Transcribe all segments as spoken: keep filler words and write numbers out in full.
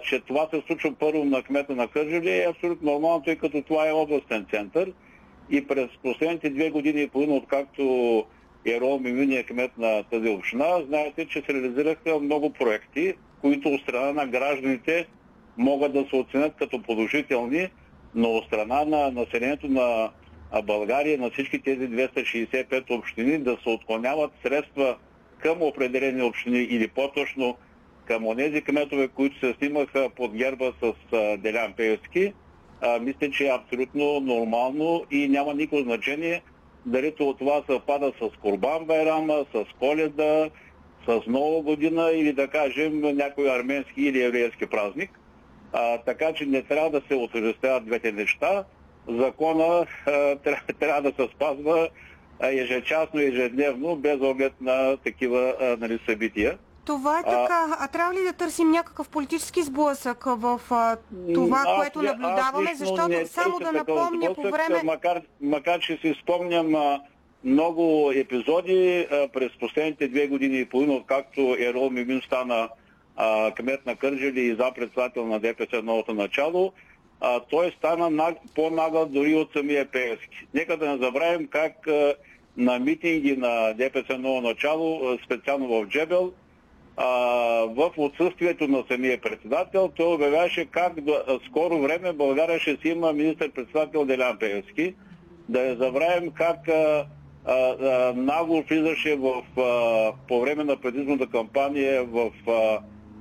че това се случва първо на кмета на Кърджали е абсолютно нормално, тъй като това е областен център. И през последните две години и половина, откакто Ерол Мюмюн е кмет на тази община, знаете, че се реализираха много проекти, които от страна на гражданите могат да се оценят като положителни, но от страна на населението на България, на всички тези двеста шейсет и пет общини, да се отклоняват средства към определени общини или по-точно към онези кметове, които се снимаха под герба с Делян Пеевски, а, мисля, че е абсолютно нормално и няма никакво значение дали това съвпада с Курбан Байрама, с Коледа, с Нова година или да кажем някой арменски или еврейски празник. А, така че не трябва да се отъждествяват двете неща. Закона а, трябва, трябва да се спазва ежечасно и ежедневно, без оглед на такива а, нали, събития. Това е така. А, а трябва ли да търсим някакъв политически сблъсък в а, това, аз, което наблюдаваме? Защото само да напомня сблъсък, по време... Макар, макар че си спомням а, много епизоди а, през последните две години и половина, откакто Ерол Мюмюн стана а, кмет на Кърджали и за-председател на ДПС новото начало, а, той стана наг... по-нагъл дори от самия Пеевски. Нека да не забравим как а, на митинги на ДПС ново начало, специално в Джебел, А, в отсъствието на самия председател, той обявяваше как до скоро време България ще си има министър-председател Делян Пеевски. Да не забравим как а, а, нагло влизаше в, а, по време на предизборната кампания в а,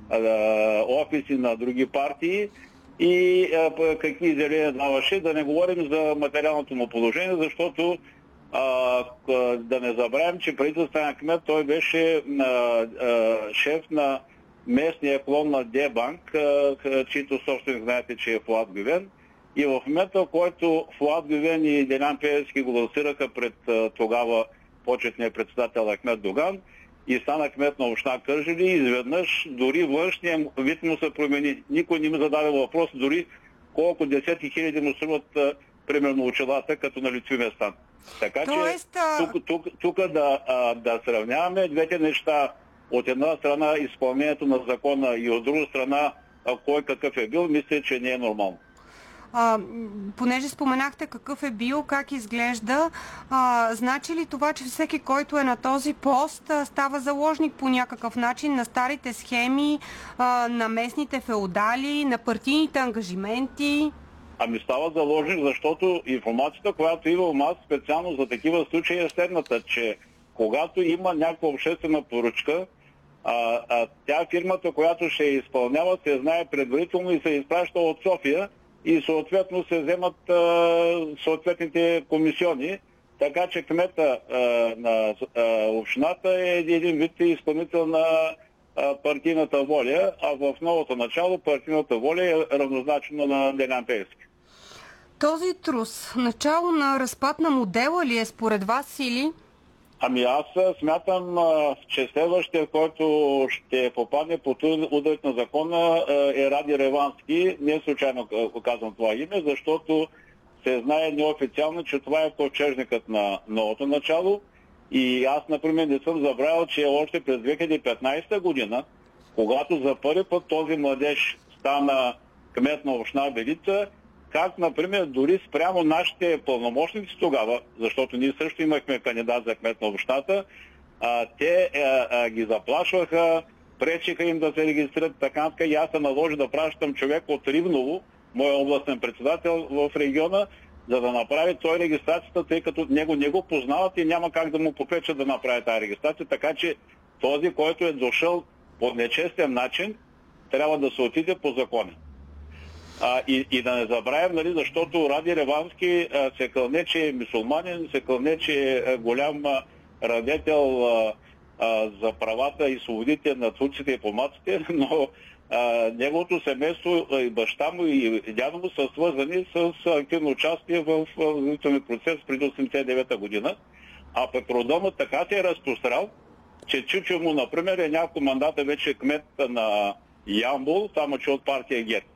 а, офиси на други партии и а, какви изявления даваше. Да не говорим за материалното му положение, защото А, да не забравим, че преди да стане кмет, той беше а, а, шеф на местния клон на Дебанк, чийто собственик знаете, че е Фуад Гювен. И в момента, в който Фуад Гювен и Делян Пеевски го лансираха пред а, тогава почетния председател Ахмед Доган и стана кмет на община Кърджали, изведнъж дори външния вид му се промени. Никой не ми зададе въпрос дори колко десетки хиляди му струват примерно очилата, като на Лютви Местан. Така Тоест, че тук, тук, тук да, да сравняваме двете неща. От една страна изпълнението на закона и от друга страна кой какъв е бил, мисля, че не е нормално. А, понеже споменахте какъв е бил, как изглежда, а, значи ли това, че всеки, който е на този пост, става заложник по някакъв начин на старите схеми, а, на местните феодали, на партийните ангажименти? Ами става заложник, защото информацията, която имам аз специално за такива случаи е следната, че когато има някаква обществена поръчка, а, а, тя фирмата, която ще изпълнява, се знае предварително и се изпраща от София и съответно се вземат а, съответните комисиони, така че кмета а, на а, общината е един вид изпълнител на а, партийната воля, а в новото начало партийната воля е равнозначена на Делян Пеевски. Този трус, начало на разпад на модела ли е според вас или? Ами аз смятам, че следващия, който ще попадне под ударът на закона е Ради Ревански. Не случайно казвам това име, защото се знае неофициално, че това е ковчежникът на новото начало. И аз, например, не съм забравил, че още през две хиляди и петнадесета година, когато за първи път този младеж стана кмет на община Белица, как, например, дори спрямо нашите пълномощници тогава, защото ние също имахме кандидат за кмет на общината, а, те а, а, ги заплашваха, пречиха им да се регистрират така, така и аз се наложи да пращам човек от Ривново, моя областен председател в региона, за да направи той регистрацията, тъй като него не го познават и няма как да му попречат да направи тази регистрация, така че този, който е дошъл по нечестен начин, трябва да се отиде по закона. А, и, и да не забравим, нали, защото Ради Ревански а, се кълне, че е мюсюлманин, се кълне, че е голям а, радетел а, а, за правата и свободите на турците и помаците, но а, неговото семейство, и баща му и дядо му са свързани с активно участие в възродителния процес преди осемдесет и девета година. А пък рода му така се е разпрострял, че чичо му, например, е няколко мандата вече кмет на Ямбол, само че от партия ГЕРБ.